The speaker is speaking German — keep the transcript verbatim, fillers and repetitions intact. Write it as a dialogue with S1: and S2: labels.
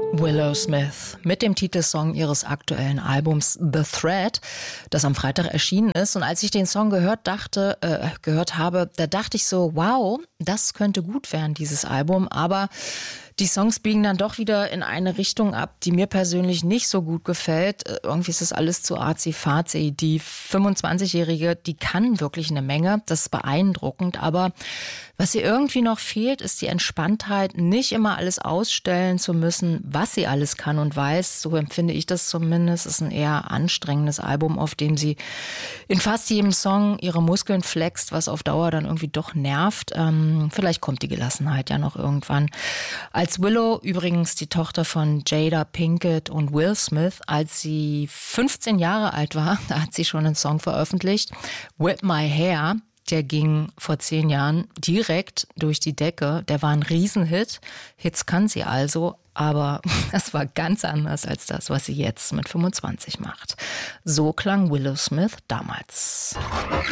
S1: Willow Smith mit dem Titelsong ihres aktuellen Albums The Thread, das am Freitag erschienen ist. Und als ich den Song gehört dachte, äh, gehört habe, da dachte ich so, wow, das könnte gut werden, dieses Album. Aber die Songs biegen dann doch wieder in eine Richtung ab, die mir persönlich nicht so gut gefällt. Irgendwie ist das alles zu arzi-fazi. Die fünfundzwanzigjährige, die kann wirklich eine Menge. Das ist beeindruckend. Aber was ihr irgendwie noch fehlt, ist die Entspanntheit, nicht immer alles ausstellen zu müssen, was sie alles kann und weiß. So empfinde ich das zumindest. Es ist ein eher anstrengendes Album, auf dem sie in fast jedem Song ihre Muskeln flext, was auf Dauer dann irgendwie doch nervt. Ähm, vielleicht kommt die Gelassenheit ja noch irgendwann. Als Willow, übrigens die Tochter von Jada Pinkett und Will Smith, als sie fünfzehn Jahre alt war, da hat sie schon einen Song veröffentlicht, Whip My Hair. Der ging vor zehn Jahren direkt durch die Decke. Der war ein Riesenhit. Hits kann sie also, aber das war ganz anders als das, was sie jetzt mit fünfundzwanzig macht. So klang Willow Smith damals.